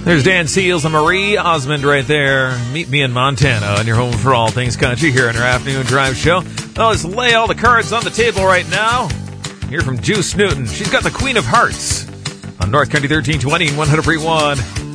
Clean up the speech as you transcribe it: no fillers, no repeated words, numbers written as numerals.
There's Dan Seals and Marie Osmond right there. Meet me in Montana on your home for all things country here on our afternoon drive show. Well, let's lay all the cards on the table right now. Hear from Juice Newton. She's got the Queen of Hearts on North Country 1320 and 100.1.